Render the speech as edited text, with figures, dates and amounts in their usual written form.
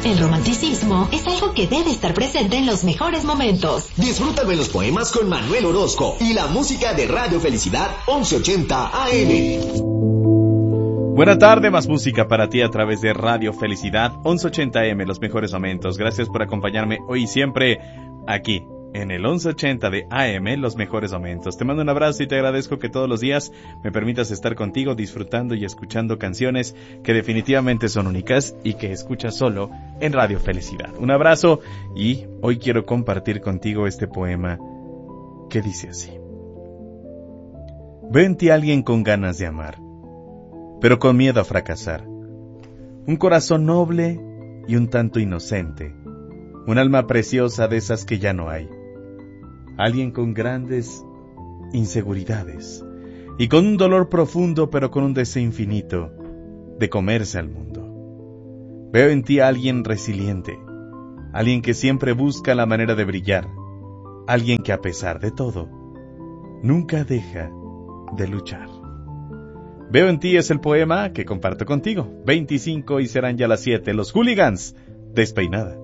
El romanticismo es algo que debe estar presente en los mejores momentos. Disfruta de los poemas con Manuel Orozco y la música de Radio Felicidad 1180 AM. Buena tarde, más música para ti a través de Radio Felicidad 1180 AM, los mejores momentos. Gracias por acompañarme hoy y siempre aquí en el 1180 de AM, los mejores momentos. Te mando un abrazo y te agradezco que todos los días me permitas estar contigo disfrutando y escuchando canciones que definitivamente son únicas y que escuchas solo en Radio Felicidad. Un abrazo y hoy quiero compartir contigo este poema que dice así. Veo en ti a alguien con ganas de amar, pero con miedo a fracasar. Un corazón noble y un tanto inocente. Un alma preciosa de esas que ya no hay. Alguien con grandes inseguridades y con un dolor profundo, pero con un deseo infinito de comerse al mundo. Veo en ti a alguien resiliente, alguien que siempre busca la manera de brillar, alguien que a pesar de todo, nunca deja de luchar. Veo en ti es el poema que comparto contigo. 25 y serán ya las 7, los hooligans, despeinada.